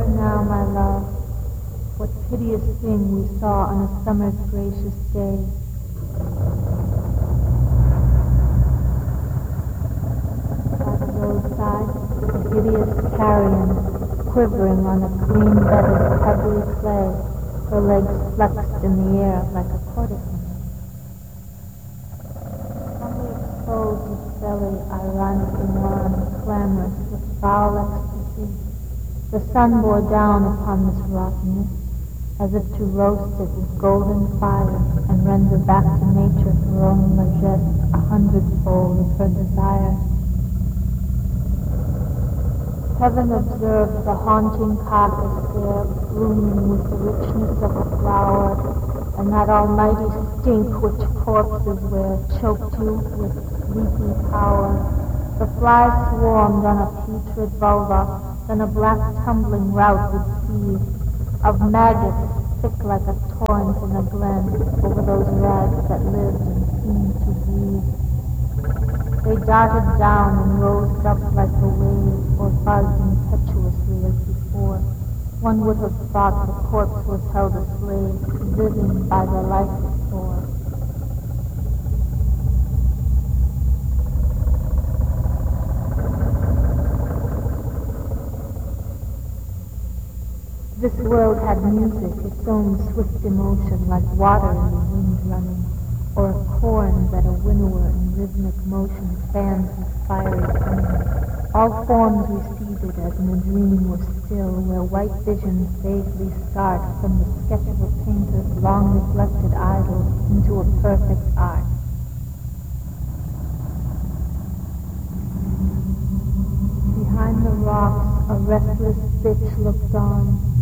Remember now, my love, what piteous thing we saw on a summer's gracious day. By the roadside, a hideous carrion, quivering on a clean bed of pebbly clay, her legs flexed in the air like a courtesan. Humbly exposed his belly, ironically wan, clamorous with foul ecstasy. The sun bore down upon this rottenness, as if to roast it with golden fire and render back to nature her own largesse 100-fold of her desire. Heaven observed the haunting carcass there, blooming with the richness of a flower, and that almighty stink which corpses wear choked you with sleepy power. The flies swarmed on a putrid vulva, then a black tumbling rout would seethe, of maggots thick like a torrent in a glen over those rags that lived and seemed to breathe. They darted down and rose up like a wave, or buzzed impetuously as before. One would have thought the corpse was held a slave, living by the life store. This world had music, its own swift emotion, like water in the wind running, or a corn that a winnower in rhythmic motion fans with fiery cunning. All forms receded as in a dream were still, where white visions vaguely start from the sketch of a painter's long-neglected idol into a perfect art. Behind the rocks, a restless bitch looked on,